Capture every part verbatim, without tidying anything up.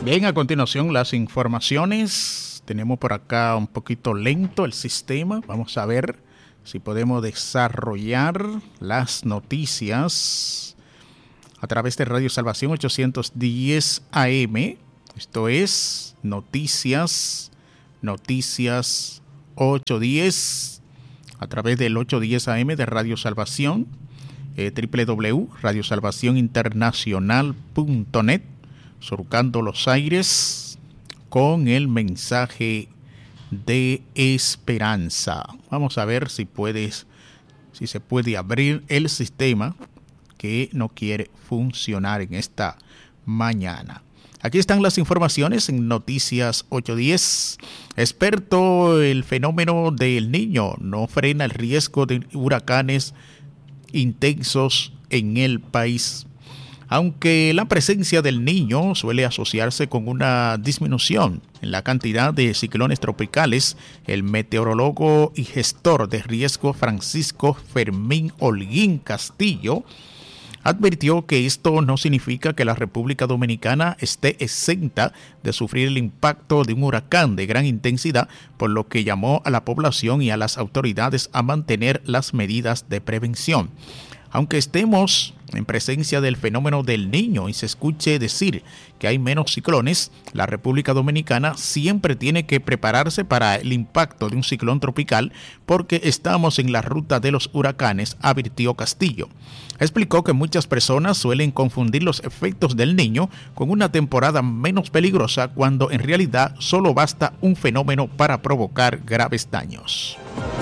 Bien, a continuación las informaciones. Tenemos por acá un poquito lento el sistema. Vamos a ver si podemos desarrollar las noticias a través de Radio Salvación ochocientos diez A M. Esto es Noticias, Noticias ochocientos diez a través del ochocientos diez A M de Radio Salvación, eh, doble u doble u doble u punto radio salvación internacional punto net, surcando los aires con el mensaje de esperanza. Vamos a ver si puedes, si se puede abrir el sistema que no quiere funcionar en esta mañana. Aquí están las informaciones en Noticias ochocientos diez. Experto, el fenómeno del Niño no frena el riesgo de huracanes intensos en el país. Aunque la presencia del Niño suele asociarse con una disminución en la cantidad de ciclones tropicales, el meteorólogo y gestor de riesgo Francisco Fermín Holguín Castillo advirtió que esto no significa que la República Dominicana esté exenta de sufrir el impacto de un huracán de gran intensidad, por lo que llamó a la población y a las autoridades a mantener las medidas de prevención. Aunque estemos en presencia del fenómeno del Niño y se escuche decir que hay menos ciclones, la República Dominicana siempre tiene que prepararse para el impacto de un ciclón tropical porque estamos en la ruta de los huracanes, advirtió Castillo. Explicó que muchas personas suelen confundir los efectos del Niño con una temporada menos peligrosa cuando en realidad solo basta un fenómeno para provocar graves daños.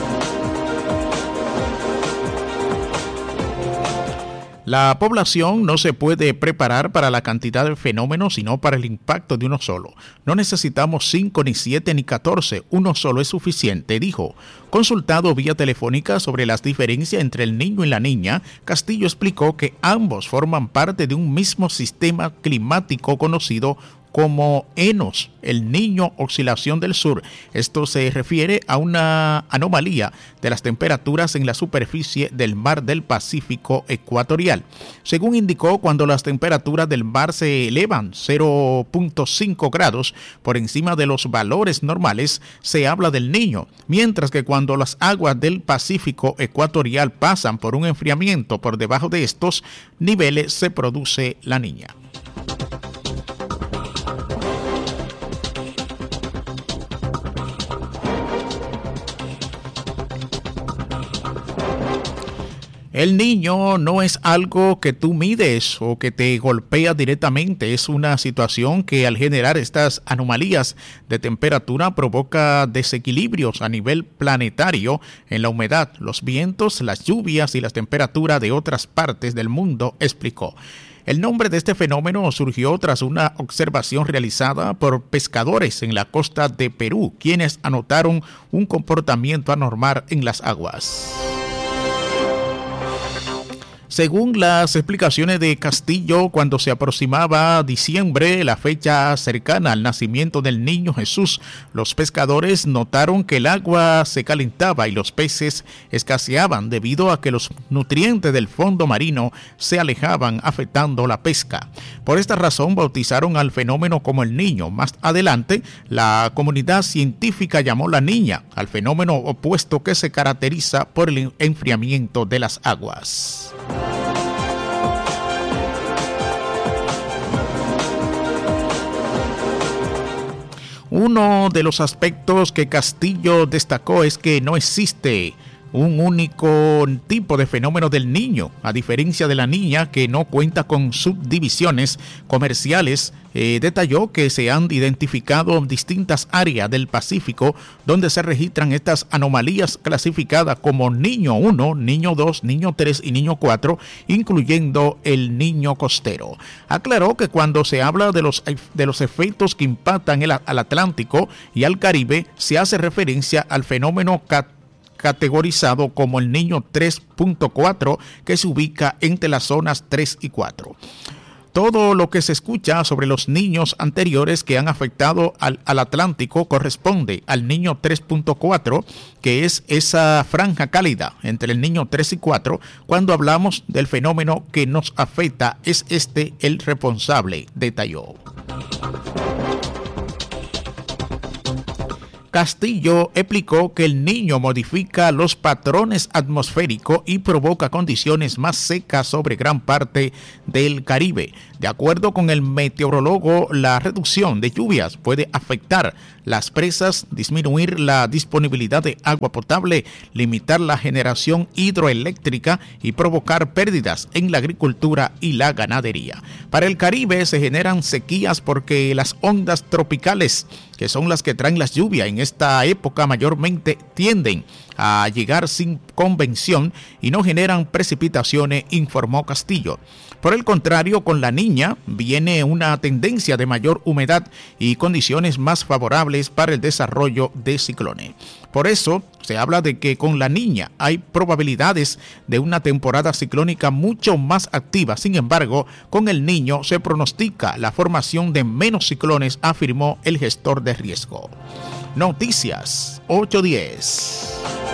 La población no se puede preparar para la cantidad de fenómenos, sino para el impacto de uno solo. No necesitamos cinco, ni siete, ni catorce. Uno solo es suficiente, dijo. Consultado vía telefónica sobre las diferencias entre el Niño y la Niña, Castillo explicó que ambos forman parte de un mismo sistema climático conocido como Enos, el Niño Oscilación del Sur. Esto se refiere a una anomalía de las temperaturas en la superficie del mar del Pacífico ecuatorial. Según indicó, cuando las temperaturas del mar se elevan cero punto cinco grados por encima de los valores normales, se habla del Niño, mientras que cuando las aguas del Pacífico ecuatorial pasan por un enfriamiento por debajo de estos niveles, se produce la Niña. El Niño no es algo que tú mides o que te golpea directamente, es una situación que al generar estas anomalías de temperatura provoca desequilibrios a nivel planetario en la humedad, los vientos, las lluvias y las temperaturas de otras partes del mundo, explicó. El nombre de este fenómeno surgió tras una observación realizada por pescadores en la costa de Perú, quienes anotaron un comportamiento anormal en las aguas. Según las explicaciones de Castillo, cuando se aproximaba diciembre, la fecha cercana al nacimiento del niño Jesús, los pescadores notaron que el agua se calentaba y los peces escaseaban debido a que los nutrientes del fondo marino se alejaban, afectando la pesca. Por esta razón bautizaron al fenómeno como el Niño. Más adelante, la comunidad científica llamó la Niña al fenómeno opuesto que se caracteriza por el enfriamiento de las aguas. Uno de los aspectos que Castillo destacó es que no existe un único tipo de fenómeno del Niño, a diferencia de la Niña, que no cuenta con subdivisiones comerciales. Eh, detalló que se han identificado distintas áreas del Pacífico donde se registran estas anomalías clasificadas como Niño uno, Niño dos, Niño tres y Niño cuatro, incluyendo el Niño costero. Aclaró que cuando se habla de los, de los efectos que impactan el, al Atlántico y al Caribe, se hace referencia al fenómeno católico categorizado como el Niño tres punto cuatro, que se ubica entre las zonas tres y cuatro. Todo lo que se escucha sobre los niños anteriores que han afectado al, al Atlántico corresponde al Niño tres punto cuatro, que es esa franja cálida entre el Niño tres y cuatro. Cuando hablamos del fenómeno que nos afecta, es este el responsable, detalló. Castillo explicó que el Niño modifica los patrones atmosféricos y provoca condiciones más secas sobre gran parte del Caribe. De acuerdo con el meteorólogo, la reducción de lluvias puede afectar las presas, disminuir la disponibilidad de agua potable, limitar la generación hidroeléctrica y provocar pérdidas en la agricultura y la ganadería. Para el Caribe se generan sequías porque las ondas tropicales, que son las que traen las lluvias en esta época, mayormente tienden a llegar sin convención y no generan precipitaciones, informó Castillo. Por el contrario, con la Niña viene una tendencia de mayor humedad y condiciones más favorables para el desarrollo de ciclones. Por eso se habla de que con la Niña hay probabilidades de una temporada ciclónica mucho más activa. Sin embargo, con el Niño se pronostica la formación de menos ciclones, afirmó el gestor de riesgo. Noticias ocho diez.